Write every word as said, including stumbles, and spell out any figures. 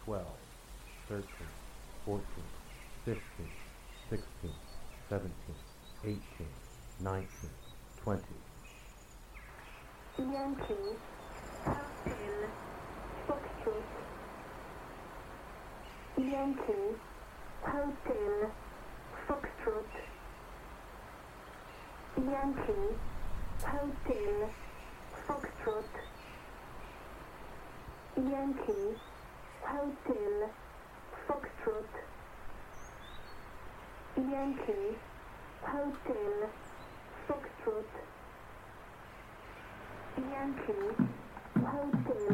twelve, thirteen, fourteen, fifteen, sixteen, seventeen, eighteen, nineteen, twenty. Yankee, Hotel, Foxtrot. Yankee, Hotel, Foxtrot. Yankee, Hotel, Foxtrot. Yankee, Hotel, Foxtrot. Yankee, Hotel, Foxtrot. Yankee, Hotel.